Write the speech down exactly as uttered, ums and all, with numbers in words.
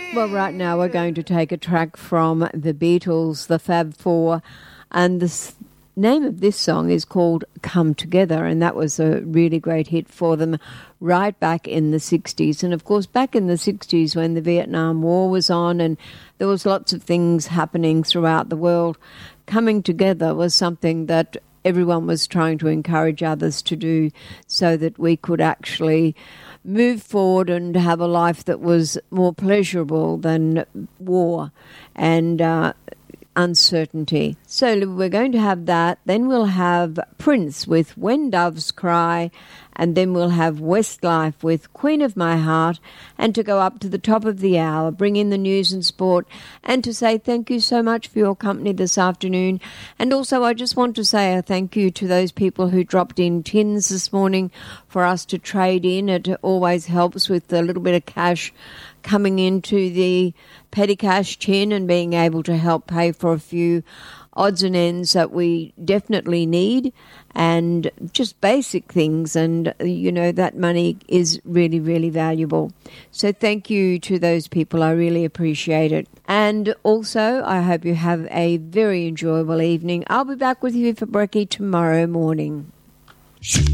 Well, right now we're going to take a track from the Beatles, the Fab Four, and the s- name of this song is called Come Together, and that was a really great hit for them right back in the sixties. And, of course, back in the sixties when the Vietnam War was on and there was lots of things happening throughout the world, coming together was something that everyone was trying to encourage others to do so that we could actually move forward and have a life that was more pleasurable than war and uh, uncertainty. So we're going to have that. Then we'll have Prince with When Doves Cry, and then we'll have Westlife with Queen of My Heart. And to go up to the top of the hour, bring in the news and sport, and to say thank you so much for your company this afternoon. And also I just want to say a thank you to those people who dropped in tins this morning for us to trade in. It always helps with a little bit of cash coming into the petty cash tin and being able to help pay for a few odds and ends that we definitely need, and just basic things. And, you know, that money is really, really valuable. So thank you to those people. I really appreciate it. And also, I hope you have a very enjoyable evening. I'll be back with you for brekkie tomorrow morning.